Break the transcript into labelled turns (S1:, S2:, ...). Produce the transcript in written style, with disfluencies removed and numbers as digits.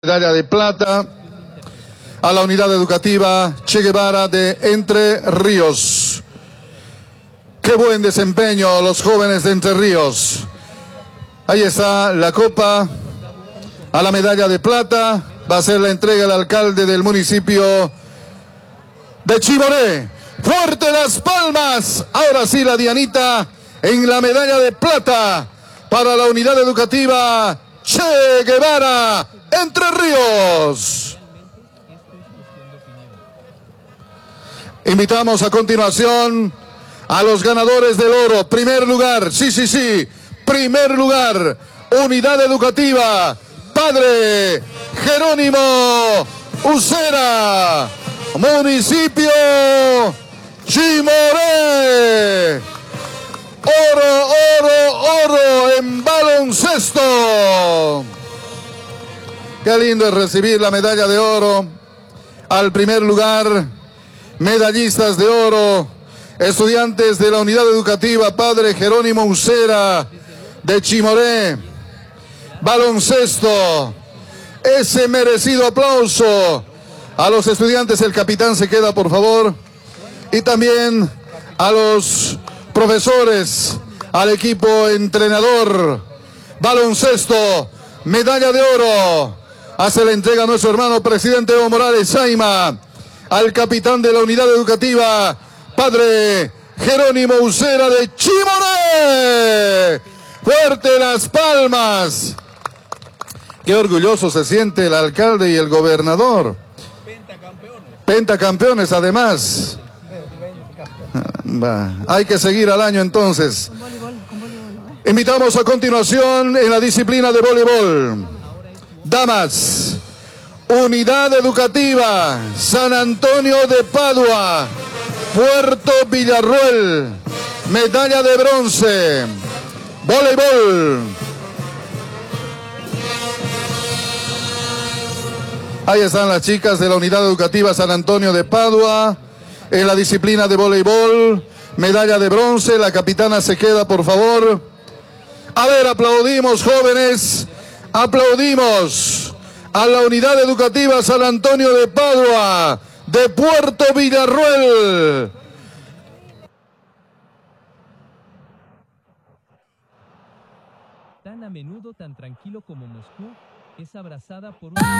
S1: Medalla de plata a la unidad educativa Che Guevara de Entre Ríos. Qué buen desempeño los jóvenes de Entre Ríos. Ahí está la copa a la medalla de plata. Va a ser la entrega al alcalde del municipio de Chimoré. Fuerte las palmas. Ahora sí la dianita en la medalla de plata para la unidad educativa Che Guevara Entre Ríos. Invitamos a continuación a los ganadores del oro. Primer lugar, sí. Primer lugar, unidad educativa Padre Jerónimo Usera, municipio Chimoré. Oro en baloncesto. Qué lindo es recibir la medalla de oro al primer lugar. Medallistas de oro, estudiantes de la unidad educativa Padre Jerónimo Usera de Chimoré. Baloncesto, ese merecido aplauso a los estudiantes. El capitán se queda, por favor. Y también a los profesores, al equipo entrenador. Baloncesto, medalla de oro. Hace la entrega a nuestro hermano presidente Evo Morales Saima, al capitán de la unidad educativa Padre Jerónimo Usera de Chimoré. Fuerte las palmas. Qué orgulloso se siente el alcalde y el gobernador. Pentacampeones además. Hay que seguir al año entonces. Invitamos a continuación en la disciplina de voleibol. Damas, unidad educativa San Antonio de Padua, Puerto Villarroel, medalla de bronce. Voleibol. Ahí están las chicas de la unidad educativa San Antonio de Padua en la disciplina de voleibol, medalla de bronce. La capitana se queda, por favor. A ver, aplaudimos, jóvenes. Aplaudimos a la unidad educativa San Antonio de Padua de Puerto Villarroel.
S2: Tan a menudo tan tranquilo como Moscú, es abrazada por un...